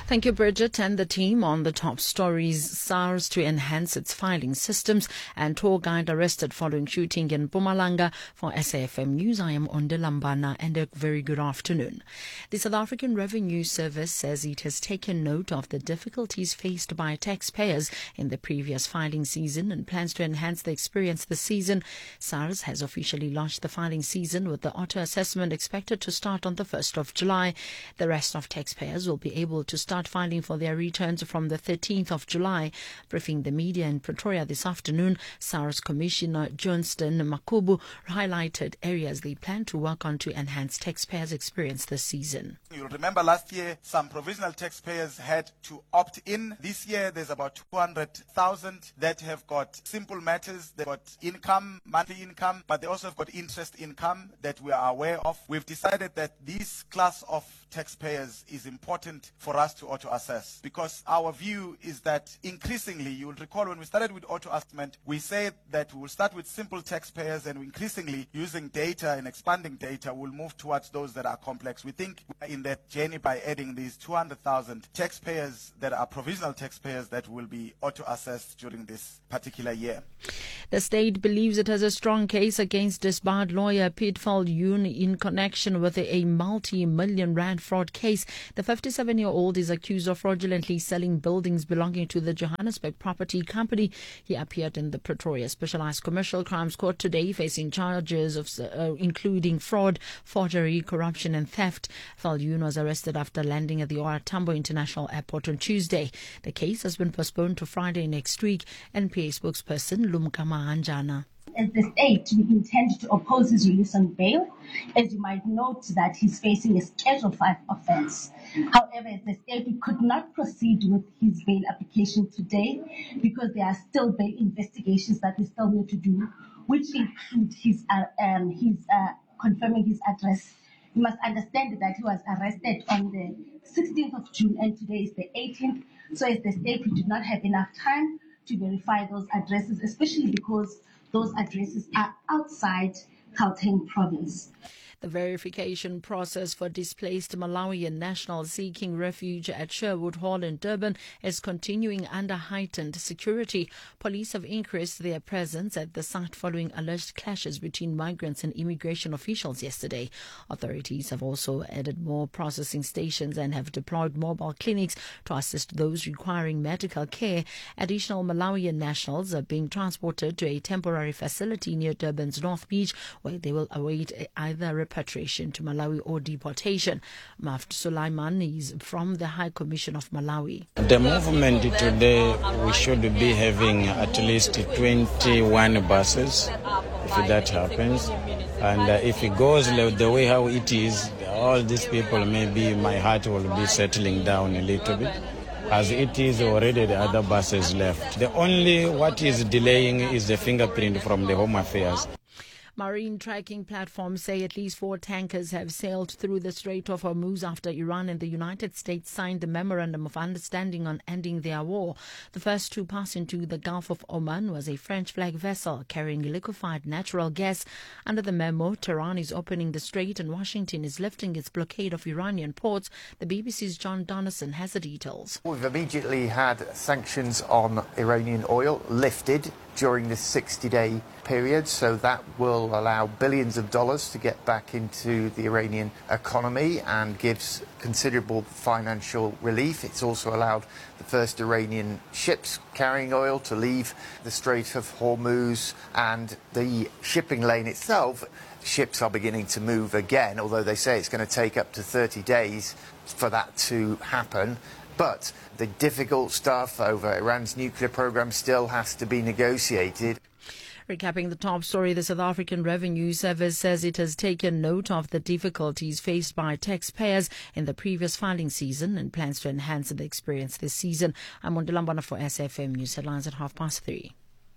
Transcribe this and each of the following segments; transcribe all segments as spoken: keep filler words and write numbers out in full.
Thank you, Bridget, and the team on the top stories. SARS to enhance its filing systems, and tour guide arrested following shooting in Mpumalanga. For S A F M News, I am Onde Lambana, and a very good afternoon. The South African Revenue Service says it has taken note of the difficulties faced by taxpayers in the previous filing season and plans to enhance the experience this season. SARS has officially launched the filing season, with the auto assessment expected to start on the first of July. The rest of taxpayers will be able to start filing for their returns from the thirteenth of July. Briefing the media in Pretoria this afternoon, SARS Commissioner Johnston Makubu highlighted areas they plan to work on to enhance taxpayers' experience this season. You'll remember last year some provisional taxpayers had to opt in. This year there's about two hundred thousand that have got simple matters. They've got income, monthly income, but they also have got interest income that we are aware of. We've decided that this class of taxpayers is important for us to auto-assess, because our view is that increasingly, you will recall when we started with auto-assessment, we said that we will start with simple taxpayers, and increasingly using data and expanding data, we'll move towards those that are complex. We think in that journey by adding these two hundred thousand taxpayers that are provisional taxpayers that will be auto-assessed during this particular year. The state believes it has a strong case against disbarred lawyer Piet Viljoen in connection with a multi-million rand fraud case. The fifty-seven-year-old is accused of fraudulently selling buildings belonging to the Johannesburg Property Company. He appeared in the Pretoria Specialized Commercial Crimes Court today, facing charges of uh, including fraud, forgery, corruption and theft. Viljoen was arrested after landing at the O R Tambo International Airport on Tuesday. The case has been postponed to Friday next week. N P A spokesperson Lumka Mahanjana. As the state, we intend to oppose his release on bail. As you might note, that he's facing a Schedule five offence. However, as the state, we could not proceed with his bail application today because there are still bail investigations that we still need to do, which include his uh, um, his uh, confirming his address. You must understand that he was arrested on the sixteenth of June, and today is the eighteenth. So as the state, we do not have enough time to verify those addresses, especially because those addresses are outside Gauteng province. The verification process for displaced Malawian nationals seeking refuge at Sherwood Hall in Durban is continuing under heightened security. Police have increased their presence at the site following alleged clashes between migrants and immigration officials yesterday. Authorities have also added more processing stations and have deployed mobile clinics to assist those requiring medical care. Additional Malawian nationals are being transported to a temporary facility near Durban's North Beach, where they will await either repatriation to Malawi or deportation. Maft Sulaiman is from the High Commission of Malawi. The movement today, we should be having at least twenty-one buses if that happens. And uh, if it goes the way how it is, all these people, maybe my heart will be settling down a little bit. As it is already, the other buses left. The only what is delaying is the fingerprint from the Home Affairs. Marine tracking platforms say at least four tankers have sailed through the Strait of Hormuz after Iran and the United States signed a memorandum of understanding on ending their war. The first to pass into the Gulf of Oman was a French flag vessel carrying liquefied natural gas. Under the memo, Tehran is opening the strait and Washington is lifting its blockade of Iranian ports. The B B C's John Donaldson has the details. We've immediately had sanctions on Iranian oil lifted during this sixty-day period, so that will allow billions of dollars to get back into the Iranian economy and gives considerable financial relief. It's also allowed the first Iranian ships carrying oil to leave the Strait of Hormuz, and the shipping lane itself, ships are beginning to move again, although they say it's going to take up to thirty days for that to happen. But the difficult stuff over Iran's nuclear program still has to be negotiated. Recapping the top story, the South African Revenue Service says it has taken note of the difficulties faced by taxpayers in the previous filing season and plans to enhance the experience this season. I'm Ondilambana for S F M News Headlines at half past three.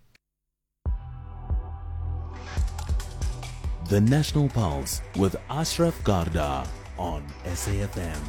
The National Pulse with Ashraf Garda on S A F M.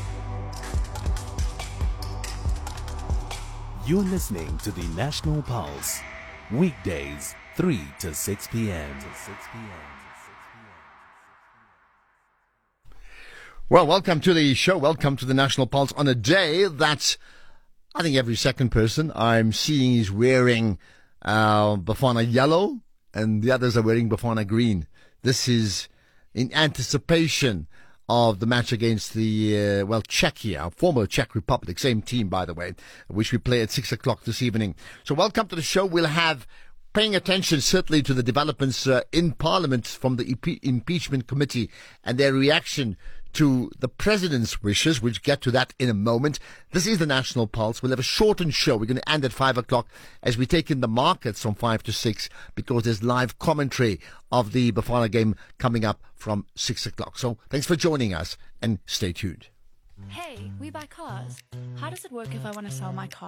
You're listening to the National Pulse, weekdays three to six p.m. Well, welcome to the show. Welcome to the National Pulse on a day that I think every second person I'm seeing is wearing uh, Bafana yellow and the others are wearing Bafana green. This is in anticipation of the match against the, uh, well, Czechia, former Czech Republic, same team, by the way, which we play at six o'clock this evening. So welcome to the show. We'll have paying attention certainly to the developments uh, in Parliament from the impe- impeachment committee and their reaction to the president's wishes. We'll get to that in a moment. This is the National Pulse. We'll have a shortened show. We're going to end at five o'clock as we take in the markets from five to six because there's live commentary of the Bafana game coming up from six o'clock. So thanks for joining us and stay tuned. Hey, we buy cars. How does it work if I want to sell my car?